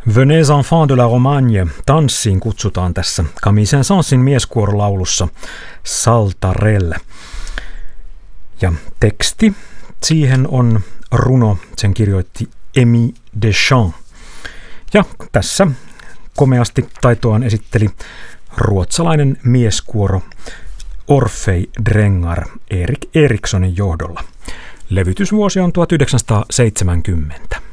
Venez enfants de la Romagne, tanssiin kutsutaan tässä Camille Saint-Saënsin mieskuorolaulussa Saltarelle. Ja teksti siihen on runo, sen kirjoitti Émile Deschamps. Ja tässä komeasti taitoaan esitteli ruotsalainen mieskuoro Orfei Drengar Erik Erikssonin johdolla. Levytysvuosi on 1970.